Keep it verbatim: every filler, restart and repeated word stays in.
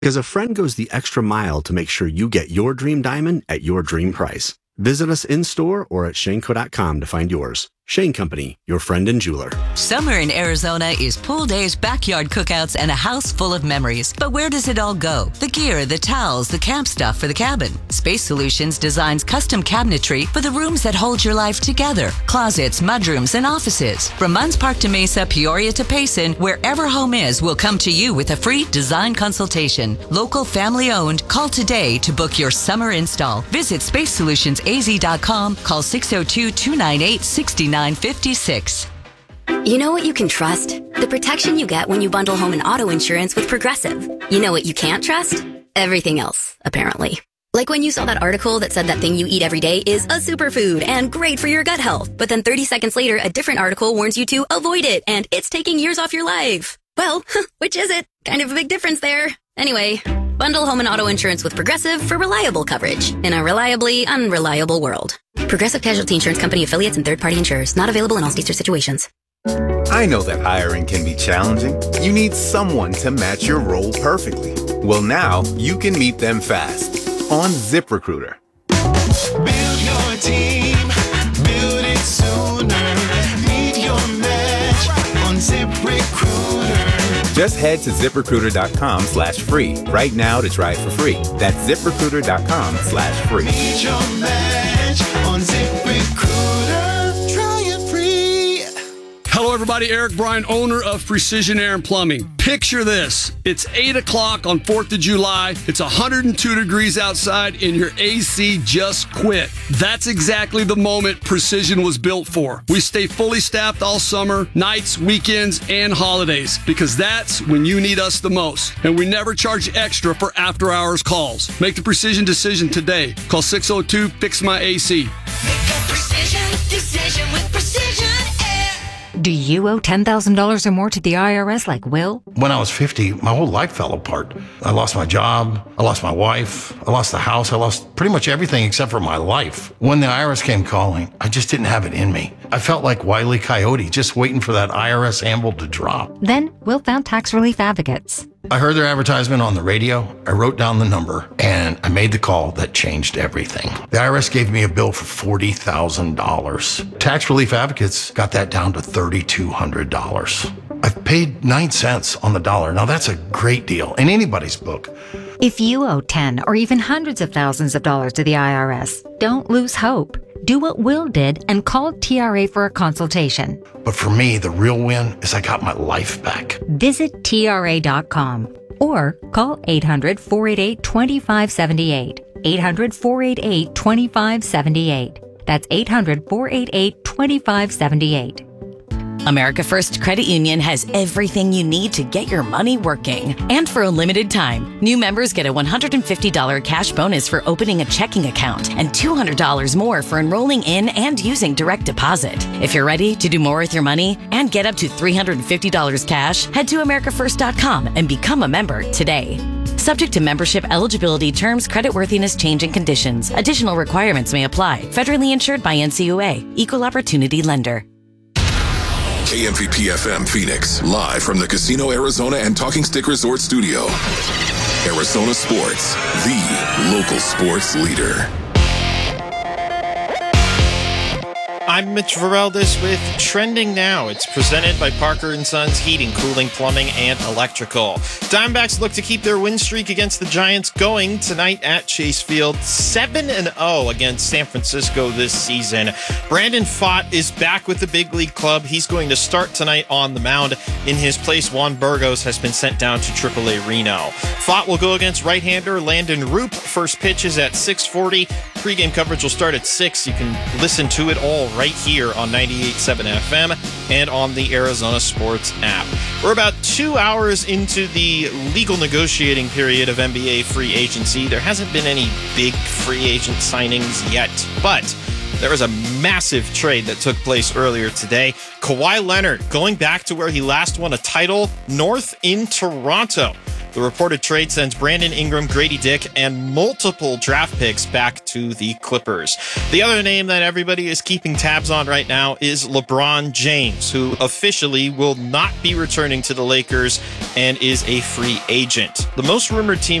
Because a friend goes the extra mile to make sure you get your dream diamond at your dream price. Visit us in-store or at Shaneco dot com to find yours. Shane Company, your friend and jeweler. Summer in Arizona is pool days, backyard cookouts, and a house full of memories. But where does it all go? The gear, the towels, the camp stuff for the cabin. Space Solutions designs custom cabinetry for the rooms that hold your life together. Closets, mudrooms, and offices. From Munns Park to Mesa, Peoria to Payson, wherever home is, we'll come to you with a free design consultation. Local, family-owned. Call today to book your summer install. Visit space solutions a z dot com. Call six oh two, two nine eight, six nine five six. You know what you can trust? The protection you get when you bundle home and auto insurance with Progressive. You know what you can't trust? Everything else, apparently. Like when you saw that article that said that thing you eat every day is a superfood and great for your gut health. But then thirty seconds later, a different article warns you to avoid it and it's taking years off your life. Well, which is it? Kind of a big difference there. Anyway, bundle home and auto insurance with Progressive for reliable coverage in a reliably unreliable world. Progressive Casualty Insurance Company affiliates and third-party insurers. Not available in all states or situations. I know that hiring can be challenging. You need someone to match your role perfectly. Well, now you can meet them fast on ZipRecruiter. Build your team, build it sooner. Meet your match on ZipRecruiter. Just head to ZipRecruiter.com slash free right now to try it for free. That's ZipRecruiter.com slash free. Meet your match on ZipRecruiter. Try it free. Hello, everybody. Eric Bryan, owner of Precision Air and Plumbing. Picture this. It's eight o'clock on fourth of July. It's one hundred two degrees outside, and your A C just quit. That's exactly the moment Precision was built for. We stay fully staffed all summer, nights, weekends, and holidays, because that's when you need us the most. And we never charge extra for after-hours calls. Make the Precision decision today. Call six oh two, fix my A C. Make a precision decision with Precision Air. Do you owe ten thousand dollars or more to the I R S like Will? When I was fifty, my whole life fell apart. I lost my job, I lost my wife, I lost the house, I lost pretty much everything except for my life. When the I R S came calling, I just didn't have it in me. I felt like Wile E. Coyote, just waiting for that I R S anvil to drop. Then Will found Tax Relief Advocates. I heard their advertisement on the radio, I wrote down the number, and I made the call that changed everything. The I R S gave me a bill for forty thousand dollars. Tax Relief Advocates got that down to three thousand two hundred dollars. I've paid nine cents on the dollar. Now that's a great deal in anybody's book. If you owe ten or even hundreds of thousands of dollars to the I R S, don't lose hope. Do what Will did and call T R A for a consultation. But for me, the real win is I got my life back. Visit T R A dot com or call eight hundred, four eight eight, two five seven eight. eight hundred, four eight eight, two five seven eight. That's eight hundred, four eight eight, two five seven eight. America First Credit Union has everything you need to get your money working. And for a limited time, new members get a one hundred fifty dollars cash bonus for opening a checking account and two hundred dollars more for enrolling in and using direct deposit. If you're ready to do more with your money and get up to three hundred fifty dollars cash, head to America First dot com and become a member today. Subject to membership eligibility, terms, creditworthiness, change, and conditions. Additional requirements may apply. Federally insured by N C U A. Equal Opportunity Lender. K M V P F M Phoenix, live from the Casino Arizona and Talking Stick Resort Studio. Arizona Sports, the local sports leader. I'm Mitch Vareldes with Trending Now. It's presented by Parker and Sons Heating, Cooling, Plumbing, and Electrical. Diamondbacks look to keep their win streak against the Giants going tonight at Chase Field. seven and oh against San Francisco this season. Brandon Pfaadt is back with the big league club. He's going to start tonight on the mound. In his place, Juan Burgos has been sent down to triple A Reno. Pfaadt will go against right-hander Landon Roop. First pitch is at six forty. Pre-game coverage will start at six. You can listen to it all right here on ninety-eight point seven F M and on the Arizona Sports app. We're about two hours into the legal negotiating period of N B A free agency. There hasn't been any big free agent signings yet, but there was a massive trade that took place earlier today. Kawhi Leonard going back to where he last won a title, north in Toronto. The reported trade sends Brandon Ingram, Grady Dick, and multiple draft picks back to the Clippers. The other name that everybody is keeping tabs on right now is LeBron James, who officially will not be returning to the Lakers and is a free agent. The most rumored team